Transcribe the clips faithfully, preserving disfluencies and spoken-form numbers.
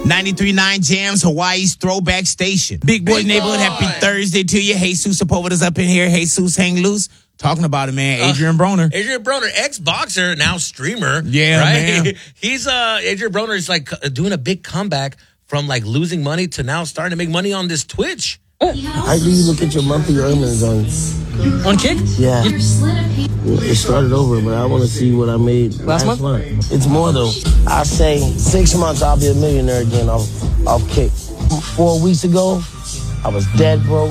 ninety-three point nine Jams, Hawaii's throwback station. Big Boy Big Neighborhood, boy. happy Thursday to you. Jesus Sepulveda's up in here. Jesus hang loose. Talking about it, man. Adrian Broner. Adrian Broner, ex-boxer, now streamer. Yeah, right? man. He's, uh, Adrian Broner is like doing a big comeback from like losing money to now starting to make money on this Twitch. How do you look at your monthly earnings on On Kick? Yeah. It started over, but I want to see what I made Last last, month? month. It's more though. I say six months I'll be a millionaire again off off Kick. Four weeks ago, I was dead broke.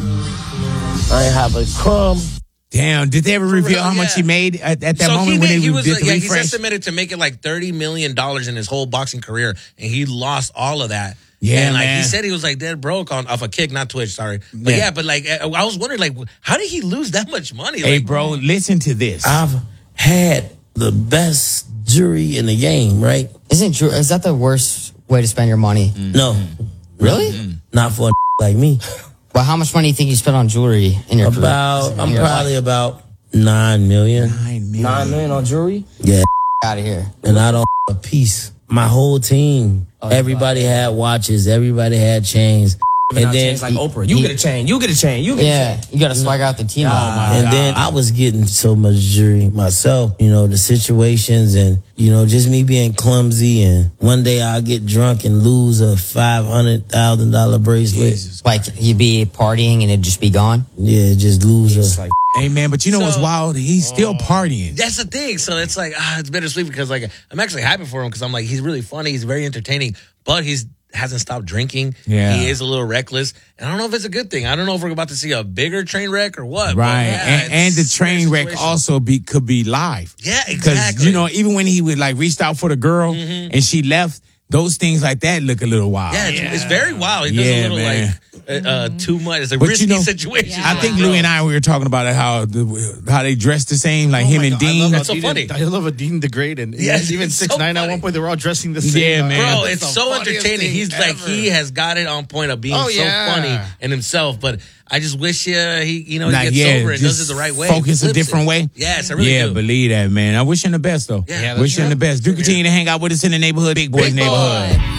I ain't have a crumb. Damn, did they ever reveal how much yeah. he made at, at that So moment he, when made, they he was, did uh, the yeah, he's refresh? estimated to make it like thirty million dollars in his whole boxing career, and he lost all of that. Yeah, and like man. he said, he was like dead broke on off a Kick, not Twitch. Sorry, but Yeah. yeah, but like I I was wondering, like, how did he lose that much money? Hey, Like, bro, listen to this. I've had the best jury in the game, right? Isn't Drew, is that the worst way to spend your money? No. Really? Not for a like me. Well, how much money do you think you spent on jewelry in your About, career? I'm Your probably about nine million. Nine million. Nine million on jewelry? Yeah. out of here. And I don't a piece. My whole team, Oh, everybody had watches, everybody had chains. And And then, then like Oprah, you he- get a chain, you get a chain, you get a Yeah, chain. you got to swag out the team. and then I was getting so much jury myself, you know, the situations and, you know, just me being clumsy. And one day I'll get drunk and lose a five hundred thousand dollars bracelet. Jesus. Like you'd be partying and it'd just be gone. Yeah, just lose It's a. like, Hey, man, but you know what's So- wild? He's still partying. that's the thing. So it's like ah, it's bittersweet because like I'm actually happy for him because I'm like he's really funny, he's very entertaining, but he's hasn't stopped drinking. Yeah. He is a little reckless, and I don't know if it's a good thing. I don't know if we're about to see a bigger train wreck or what. but Right. yeah, and, and the it's a train wreck situation. also be could be live. Yeah, Because, exactly. you know, even when he would like reached out for the girl and she left, those things like that look a little wild. Yeah, it's, it's very wild. He does Yeah, a little man. like uh, uh, too much. It's a But risky you know, situation. I think Louis and I we were talking about it, how the, how they dress the same, like him and Dean. That's so funny. I love Adine the Great and Yeah, even it's six so nine at funny. one point they were all dressing the same. Yeah, man. Bro, It's it's the so funniest entertaining. thing He's like ever. he has got it on point of being Oh, so yeah. funny in himself. But I just wish uh, he, you know, he Nah, gets yeah, sober and just does it the right way. focus a Flips different it. way. Yes, I really yeah, do. believe that, man. I wish him the best, though. Yeah, wish that's him the best. Do continue to hang out with us in the neighborhood, Big Boys Big boy. neighborhood.